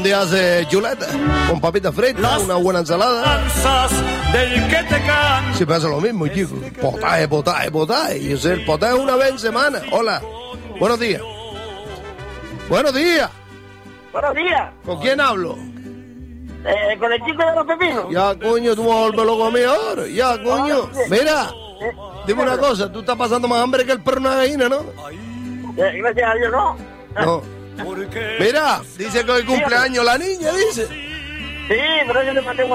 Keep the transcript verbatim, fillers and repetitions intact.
día hace chuleta con papitas fritas, una buena ensalada. Del que te can... Siempre hace lo mismo, chico. Potaje, potaje, potaje. Yo sé, el potaje una vez en semana. Hola. Buenos días. Buenos días. Buenos días. ¿Con quién hablo? Eh, con el chico de los pepinos. Ya, coño, tú vas a volver loco a mí ahora. Ya, coño. Mira, dime una cosa. Tú estás pasando más hambre que el perro de una gallina, ¿no? Eh, gracias a Dios, no. No. Mira, dice que hoy cumpleaños la niña, dice. Sí, pero yo le mandé un